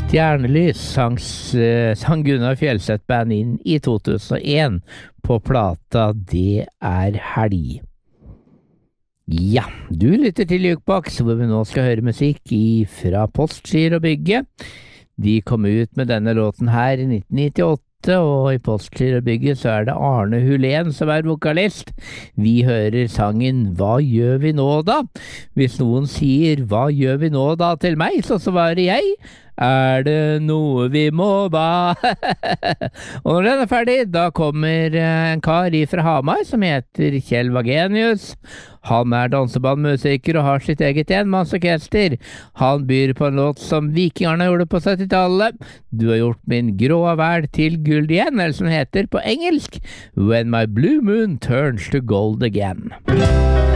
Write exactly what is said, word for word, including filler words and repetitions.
Stjernelys sang, sang Gunnar Fjellstedt Band inn i to tusen og en på plata Det er helg. Ja, du lytter til Jukebox, hvor vi nå skal høre musikk fra Postgiro Bygget. De kom ut med denne låten her i nitten nittiåtte, og i Postgiro Bygget så er det Arne Hulén som er vokalist. Vi hører sangen Hva gjør vi nå da? Hvis noen sier Hva gjør vi nå da til meg, så svarer jeg Er det noe vi må ba? Og når den er ferdig, da kommer en kar fra Hamar som heter Kjell Vagenius. Han er dansebandmusiker og har sitt eget enmannsorkester. Han byr på en låt som vikingerne gjorde på syttitallet. Du har gjort min grå verd til gull igjen, eller som heter på engelsk When my blue moon turns to gold again.